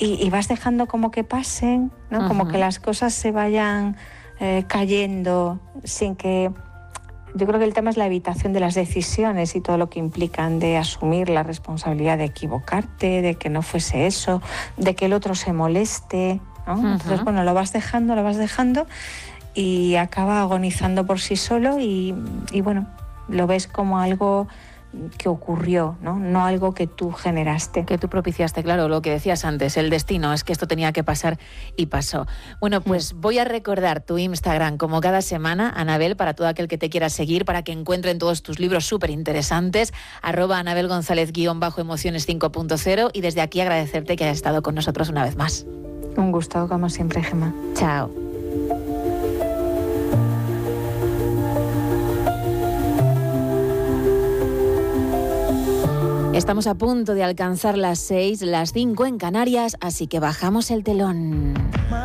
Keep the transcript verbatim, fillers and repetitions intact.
y, y vas dejando como que pasen, ¿no? Uh-huh. Como que las cosas se vayan eh, cayendo sin que... Yo creo que el tema es la evitación de las decisiones y todo lo que implican de asumir la responsabilidad de equivocarte, de que no fuese eso, de que el otro se moleste, ¿no? Uh-huh. Entonces, bueno, lo vas dejando, lo vas dejando y acaba agonizando por sí solo y, y bueno, lo ves como algo que ocurrió, ¿no? No algo que tú generaste. Que tú propiciaste, claro, lo que decías antes, el destino, es que esto tenía que pasar y pasó. Bueno, pues mm. voy a recordar tu Instagram como cada semana, Anabel, para todo aquel que te quiera seguir, para que encuentren todos tus libros súper interesantes, arroba Anabel González guión bajo emociones cinco punto cero, y desde aquí agradecerte que hayas estado con nosotros una vez más. Un gusto, como siempre, Gemma. Chao. Estamos a punto de alcanzar las seis, las cinco en Canarias, así que bajamos el telón.